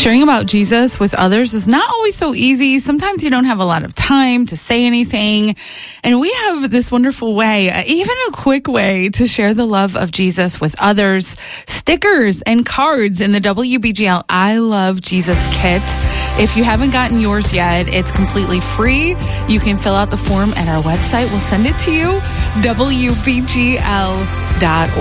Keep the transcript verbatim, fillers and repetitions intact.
Sharing about Jesus with others is not always so easy. Sometimes you don't have a lot of time to say anything. And we have this wonderful way, uh, even a quick way to share the love of Jesus with others. Stickers and cards in the W B G L I Love Jesus kit. If you haven't gotten yours yet, it's completely free. You can fill out the form at our website. We'll send it to you, W B G L dot